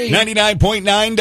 99.9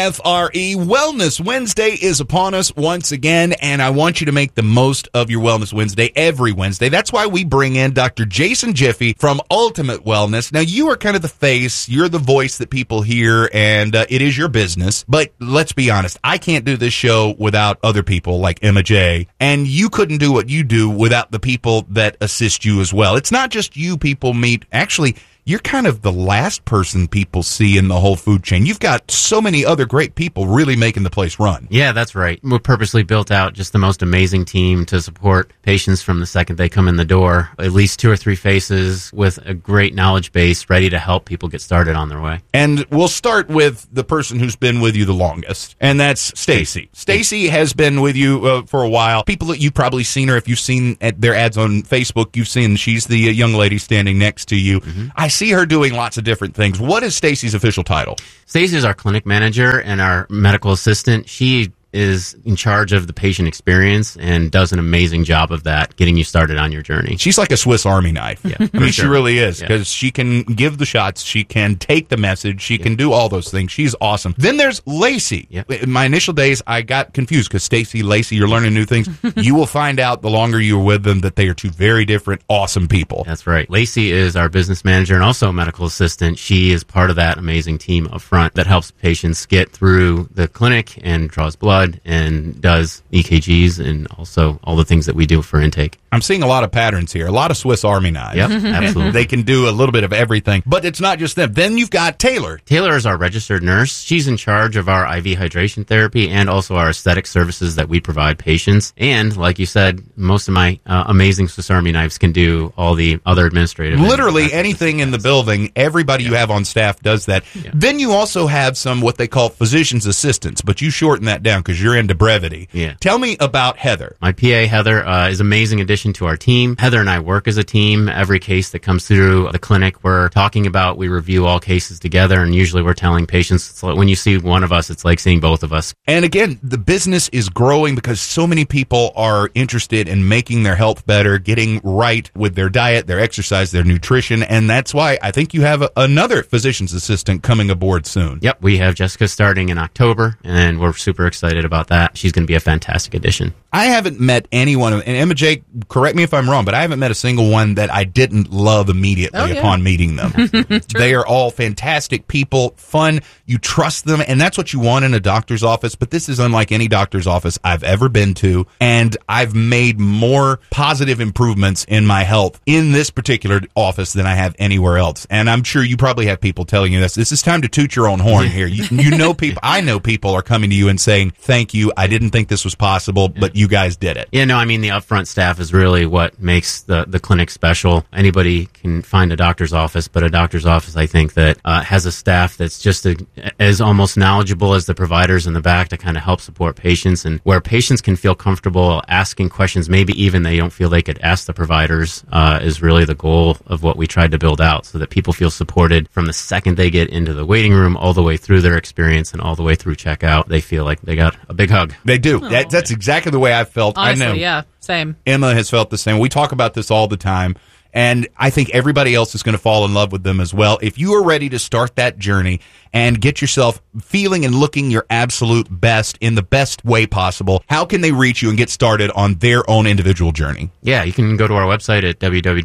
WFRE. Wellness Wednesday is upon us once again, and I want you to make the most of your Wellness Wednesday every Wednesday. That's why we bring in Dr. Jason Jiffy from Ultimate Wellness. Now, you are kind of the face, you're the voice that people hear, and it is your business. But let's be honest, I can't do this show without other people like Emma J, and you couldn't do what you do without the people that assist you as well. It's not just you people meet. Actually, you're kind of the last person people see in the whole food chain. You've got so many other great people really making the place run. Yeah, that's right. We purposely built out just the most amazing team to support patients from the second they come in the door. At least 2 or 3 faces with a great knowledge base ready to help people get started on their way. And we'll start with the person who's been with you the longest, and that's Stacy. Stacy has been with you for a while. People that you've probably seen her, if you've seen their ads on Facebook, you've seen she's the young lady standing next to you. Mm-hmm. I see her doing lots of different things. What is Stacy's official title? Stacy is our clinic manager and our medical assistant. She is in charge of the patient experience and does an amazing job of that, getting you started on your journey. She's like a Swiss Army knife. Yeah, I mean, sure. She really is, because she can give the shots, she can take the message, she can do all those things. She's awesome. Then there's Lacey. Yep. In my initial days, I got confused because Stacy, Lacey, you're learning new things. You will find out the longer you're with them that they are two very different, awesome people. That's right. Lacey is our business manager and also a medical assistant. She is part of that amazing team up front that helps patients get through the clinic and draws blood and does EKGs and also all the things that we do for intake. I'm seeing a lot of patterns here, a lot of Swiss Army knives. Yep, absolutely. They can do a little bit of everything, but it's not just them. Then you've got Taylor. Taylor is our registered nurse. She's in charge of our IV hydration therapy and also our aesthetic services that we provide patients. And like you said, most of my amazing Swiss Army knives can do all the other administrative. Literally anything in the building, everybody you have on staff does that. Yeah. Then you also have some what they call physician's assistants, but you shorten that down because you're into brevity. Yeah. Tell me about Heather. My PA, Heather, is an amazing addition to our team. Heather and I work as a team. Every case that comes through the clinic, we're talking about, we review all cases together, and usually we're telling patients, it's like when you see one of us, it's like seeing both of us. And again, the business is growing because so many people are interested in making their health better, getting right with their diet, their exercise, their nutrition, and that's why I think you have another physician's assistant coming aboard soon. Yep, we have Jessica starting in October, and we're super excited about that. She's going to be a fantastic addition. I haven't met anyone, and Emma J, correct me if I'm wrong, but I haven't met a single one that I didn't love immediately upon meeting them. They are all fantastic people, fun, you trust them, and that's what you want in a doctor's office, but this is unlike any doctor's office I've ever been to, and I've made more positive improvements in my health in this particular office than I have anywhere else. And I'm sure you probably have people telling you this. This is time to toot your own horn here. You know people, I know people are coming to you and saying, thank you, I didn't think this was possible, but you guys did it. Yeah, no, I mean, the upfront staff is really what makes the clinic special. Anybody can find a doctor's office, but a doctor's office, I think, that has a staff that's just as almost knowledgeable as the providers in the back to kind of help support patients, and where patients can feel comfortable asking questions, maybe even they don't feel they could ask the providers, is really the goal of what we tried to build out, so that people feel supported from the second they get into the waiting room all the way through their experience and all the way through checkout. They feel like they got a big hug. They do. That's exactly the way I've felt. Honestly, I know. yeah, same. Emma has felt the same. We talk about this all the time, and I think everybody else is going to fall in love with them as well. If you are ready to start that journey and get yourself feeling and looking your absolute best in the best way possible, how can they reach you and get started on their own individual journey? Yeah, you can go to our website at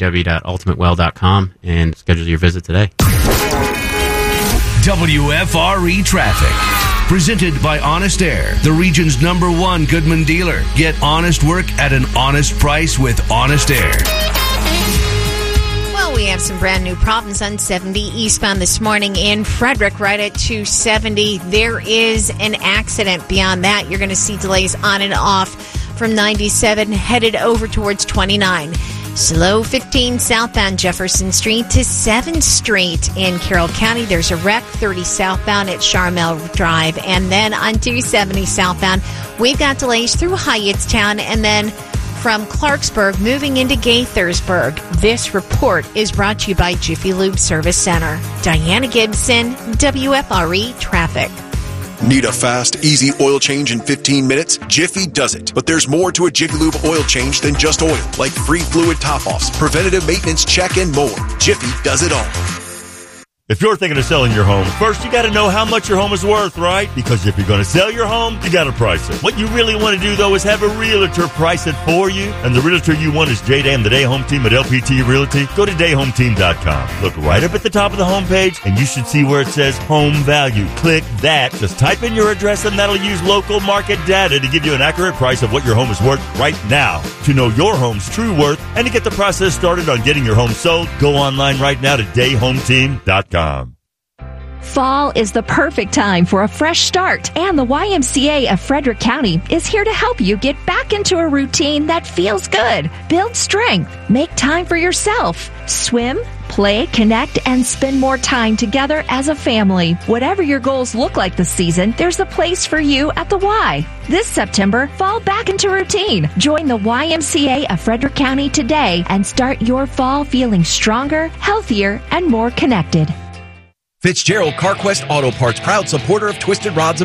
www.ultimatewell.com and schedule your visit today. WFRE Traffic. Presented by Honest Air, the region's #1 Goodman dealer. Get honest work at an honest price with Honest Air. Well, we have some brand new problems on 70 eastbound this morning in Frederick, right at 270. There is an accident. Beyond that, you're going to see delays on and off from 97 headed over towards 29. Slow 15 southbound Jefferson Street to 7th Street in Carroll County. There's a wreck 30 southbound at Charmel Drive. And then on 270 southbound, we've got delays through Hyattstown and then from Clarksburg moving into Gaithersburg. This report is brought to you by Jiffy Lube Service Center. Diana Gibson, WFRE Traffic. Need a fast, easy oil change in 15 minutes? Jiffy does it. But there's more to a Jiffy Lube oil change than just oil, like free fluid top-offs, preventative maintenance check, and more. Jiffy does it all. If you're thinking of selling your home, first you got to know how much your home is worth, right? Because if you're going to sell your home, you got to price it. What you really want to do, though, is have a realtor price it for you. And the realtor you want is J-Dan, the Day Home Team at LPT Realty. Go to dayhometeam.com. Look right up at the top of the homepage, and you should see where it says home value. Click that. Just type in your address, and that'll use local market data to give you an accurate price of what your home is worth right now. To know your home's true worth and to get the process started on getting your home sold, go online right now to dayhometeam.com. Fall is the perfect time for a fresh start, and the YMCA of Frederick County is here to help you get back into a routine that feels good. Build strength, make time for yourself, swim, play, connect, and spend more time together as a family. Whatever your goals look like this season, there's a place for you at the Y. This September, fall back into routine. Join the YMCA of Frederick County today and start your fall feeling stronger, healthier, and more connected. Fitzgerald CarQuest Auto Parts, proud supporter of Twisted Rods